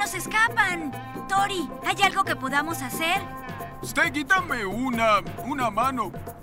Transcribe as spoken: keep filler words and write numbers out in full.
nos escapan! Tori, ¿hay algo que podamos hacer? Steggy, dame una, una mano.